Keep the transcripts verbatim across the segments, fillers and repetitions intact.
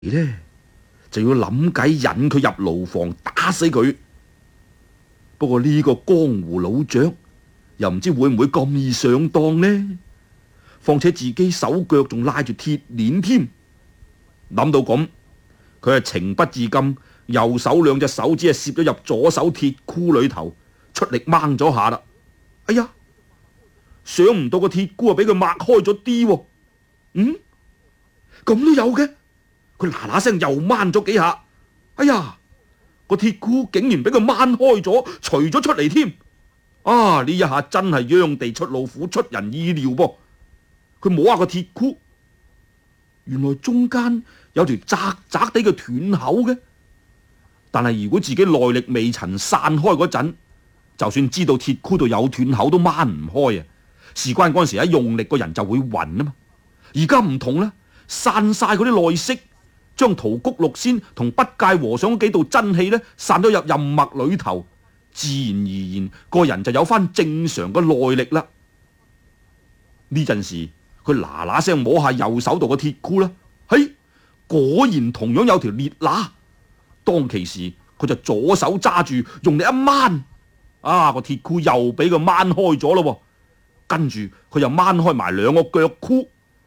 呢，就要諗計引佢入牢房打死佢。不過呢個江湖老將又唔知會唔會咁易上當呢？況且自己手腳仲拉住鐵鏈添。諗到咁，佢係情不自禁，右手兩隻手指係攝咗入左手鐵箍裏頭，出力掹咗下啦。哎呀，想唔到個鐵箍啊俾佢擘開咗啲喎。嗯，咁都有嘅。佢嗱嗱聲又掹咗幾下。哎呀，個鐵箍竟然俾佢掹開咗，除咗出嚟添。啊，呢一下真係秧地出老虎，出人意料噃。佢摸下個鐵箍，原來中間有條窄窄地嘅斷口嘅。但係如果自己內力未曾散開嗰陣，就算知道鐵箍度有斷口都掹唔開啊！事關嗰陣時一用力個人就會暈啊嘛。而家唔同啦，散晒嗰啲內息，將桃谷六仙同北界和尚嗰幾道真氣呢散咗入任脈裏頭，自然而然個人就有翻正常嘅內力啦。呢陣時佢嗱嗱聲摸下右手度嘅鐵箍啦，嘿，果然同樣有條裂罅。當其時佢就左手揸住，用力一掹，啊個鐵箍又俾佢掹開咗咯。跟住佢又掹開埋兩個腳箍，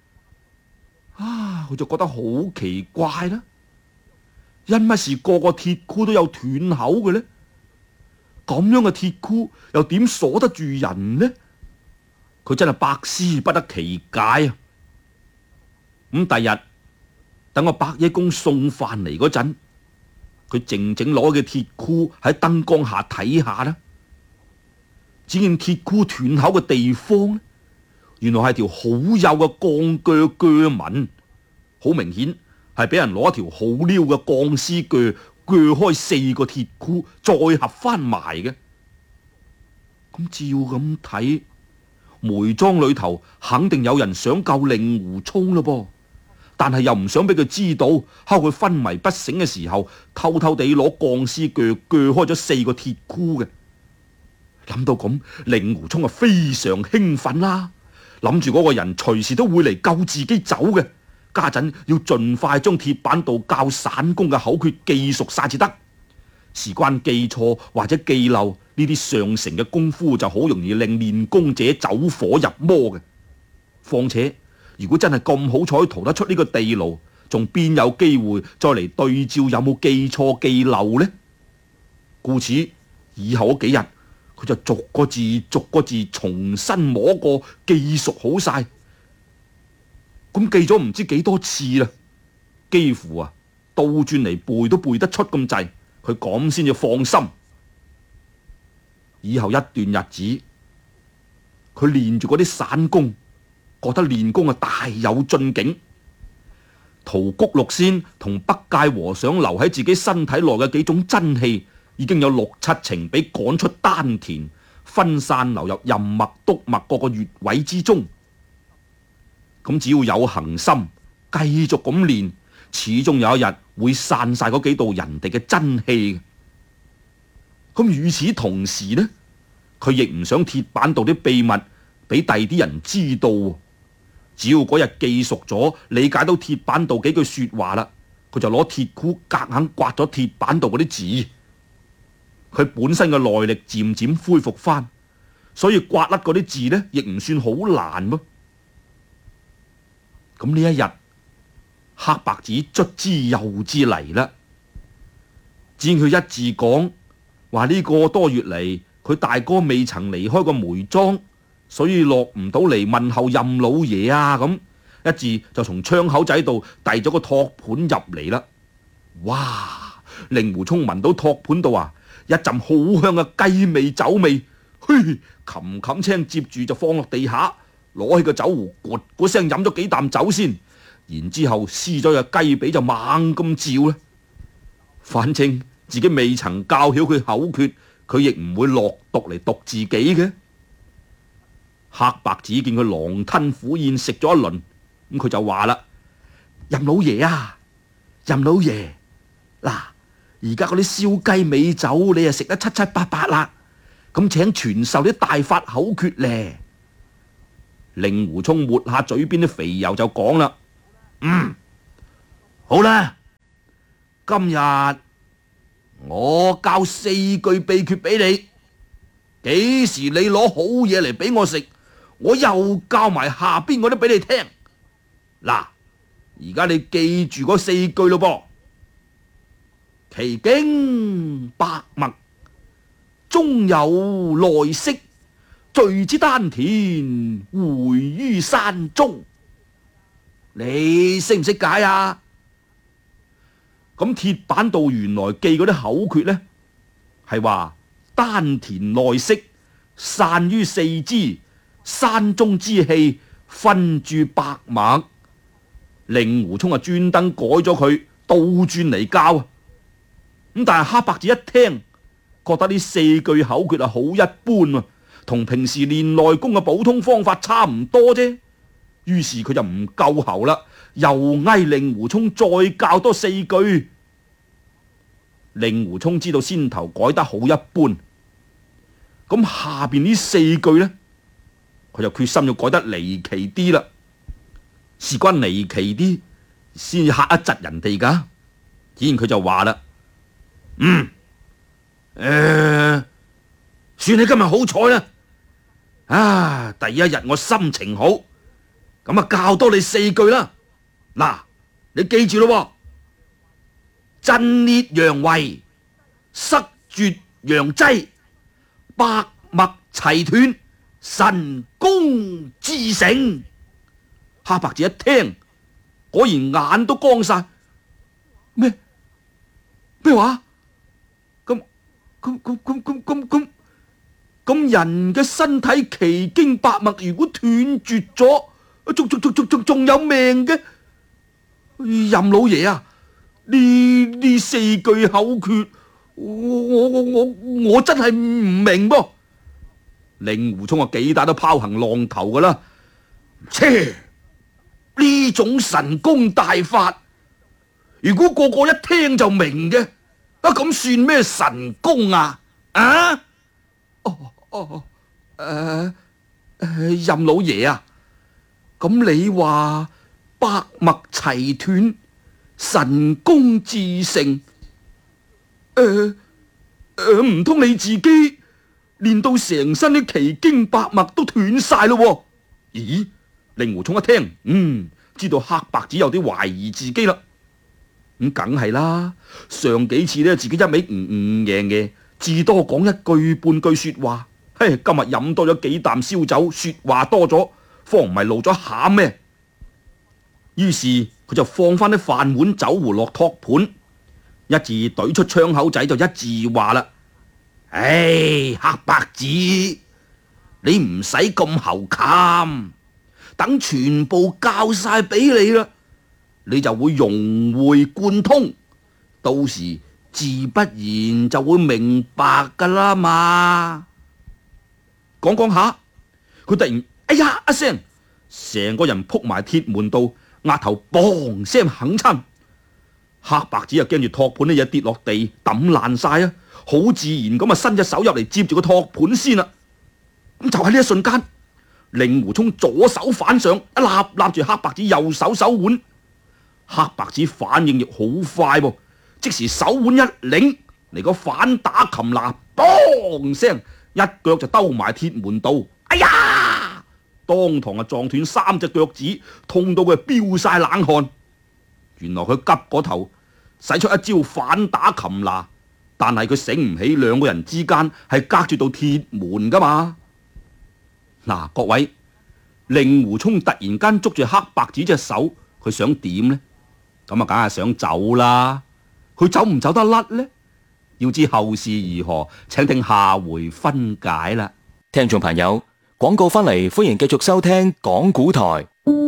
啊佢就覺得好奇怪啦。因乜事個個鐵箍都有斷口嘅呢？咁樣嘅鐵箍又點鎖得住人呢？佢真係百思不得其解啊！咁第日等個白野公送飯嚟嗰陣，佢靜靜攞嘅鐵箍喺燈光下睇下啦。只見鐵箍斷口嘅地方，原來係條好幼嘅鋼鋸鋸紋，好明顯係俾人攞一條好溜嘅鋼絲鋸鋸開四個鐵箍，再合翻埋嘅。咁照咁睇，梅莊裏頭肯定有人想救令狐沖咯噃，但係又唔想俾佢知道，睺佢昏迷不醒嘅時候，偷偷地攞鋼絲鋸鋸開咗四個鐵箍嘅。諗到咁，令狐沖啊非常興奮啦，諗住嗰個人隨時都會嚟救自己走嘅，家陣要盡快將鐵板道教散功嘅口訣記熟晒至得。事關記錯或者記漏呢啲上乘嘅功夫，就好容易令練功者走火入魔嘅。況且如果真係咁好彩逃得出呢個地牢，仲邊有機會再嚟對照有冇記錯記漏呢？故此以後嗰幾日，佢就逐個字逐個字重新摸過，記熟好晒。咁記咗唔知幾多次啦，幾乎啊倒轉嚟背都背得出咁滯，佢咁先至放心。以後一段日子，佢練住嗰啲散功，覺得練功啊大有進境。桃谷六仙同北界和尚留喺自己身體內嘅幾種真氣，已經有六七成俾趕出丹田，分散流入任脈、督脈各個穴位之中。咁只要有恒心，繼續咁練，始終有一日會散晒嗰幾道人哋嘅真氣。咁與此同時呢，佢亦唔想鐵板道啲秘密俾第啲人知道。只要嗰日記熟咗，理解到鐵板道幾句說話啦，佢就攞鐵箍夾硬刮咗鐵板道嗰啲字。佢本身嘅內力漸漸恢復翻，所以刮甩嗰啲字呢，亦唔算好難噃。咁呢一日，黑白子卒之又至嚟啦。見佢一字講話呢個多月嚟，佢大哥未曾離開過梅莊，所以落唔到嚟問候任老爺啊。咁一字就從窗口仔度遞咗個托盤入嚟啦。哇！令狐沖聞到托盤度啊，一陣好香嘅雞味酒味，嘿，冚冚青接住就放落地下，攞起個酒壺，咕嗰聲飲咗幾啖酒先，然之後撕咗隻雞髀就猛咁照啦。反正自己未曾教曉佢口訣，佢亦唔會落毒嚟毒自己嘅。黑白子見佢狼吞虎咽食咗一輪，咁佢就話啦：任老爺啊，任老爺，嗱，而家嗰啲燒雞尾酒你啊食得七七八八啦，咁請傳授啲大法口訣咧。令狐沖抹下嘴邊啲肥油就講啦：嗯，好啦， 今日我教四句秘訣俾你，幾時你攞好嘢嚟俾我食，我又教埋下邊嗰啲俾你聽。嗱，而家你記住嗰四句咯噃。其經百脈，中有內息，聚之丹田，匯於山中。你識唔識解啊？咁鐵板道原來記嗰啲口訣呢，係話丹田內息，散於四肢，山中之氣分注百脈。令狐沖啊專登改咗佢，倒轉嚟教啊！咁但係黑白子一聽，覺得呢四句口訣啊好一般啊，同平時練內功嘅普通方法差唔多啫。於是佢就唔夠喉啦，又嗌令狐沖再教多四句。令狐沖知道先頭改得好一般，咁下邊呢四句呢，佢就決心要改得離奇啲啦。事關離奇啲，先嚇一窒人哋噶。然佢就話啦：嗯，誒、呃，算你今日好彩啦！啊，第一日我心情好，咁啊教多你四句啦。嗱，你記住咯，震裂陽維，塞絕陽擠，百脈齊斷，神功自成。黑白子一聽，果然眼都光晒。咩咩話？咁咁咁咁咁咁咁咁人嘅身體奇經百脈如果斷絕咗，仲仲仲仲仲仲有命嘅？任老爺啊，呢呢四句口訣，我我我我我真係唔明噃。令狐沖啊，幾大都拋行浪頭噶啦，切！呢種神功大法，如果個個一聽就明嘅，啊咁算咩神功啊？啊？哦哦，誒、呃、誒，任老爺啊，咁你話百脈齊斷，神功自成，誒誒，唔通你自己練到成身啲奇經百脈都斷晒咯？咦？令狐沖一聽，嗯，知道黑白子有啲懷疑自己啦。咁梗係啦，上幾次呢，自己一味唔唔贏嘅，至多講一句半句說話。嘿，今日飲多咗幾啖燒酒，說話多咗，方唔係露咗餡咩？於是佢就放翻啲飯碗酒壺落托盤，一字懟出窗口仔就一字話啦：唉，黑白子，你唔使咁喉冚。等全部教晒俾你啦，你就會融會貫通，到時自不然就會明白噶啦嘛。講講下，佢突然哎呀一聲，成個人撲埋鐵門度，額頭嘣聲肯親。黑白子又驚住托盤啲嘢跌落地抌爛晒啊，好自然咁啊伸隻手入嚟接住個托盤先啦。咁就喺呢一瞬間，令狐沖左手反上，一立立住黑白子右手手腕。黑白子反應亦好快噃，即時手腕一擰嚟個反打擒拿，嘣聲一腳就兜埋鐵門度。哎呀！當堂啊撞斷三隻腳趾，痛到佢飆晒冷汗。原來佢急嗰頭使出一招反打擒拿，但係佢醒唔起兩個人之間係隔住道鐵門噶嘛。嗱，各位，令狐沖突然間捉住黑白子隻手，佢想點呢？咁啊，梗係想走啦。佢走唔走得甩呢？要知後事如何，請聽下回分解啦。 聽眾朋友，廣告翻嚟，歡迎繼續收聽講古台。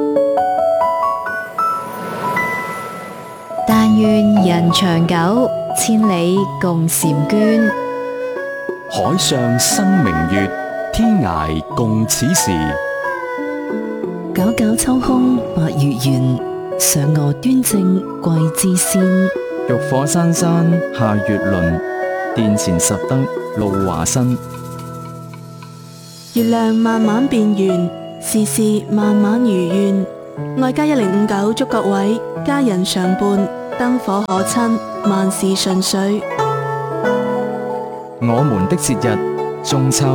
但願人長久，千里共嬋娟。 海上生明月，天涯共此時。 皎皎秋空八月圓，嫦娥端正桂枝鮮。 玉火珊珊下月輪，殿前拾得露華新。 月亮慢慢變圓，事事慢慢如願。愛家一零五九祝各位家人常伴， 燈火可親，萬事順遂。 我們的節日中秋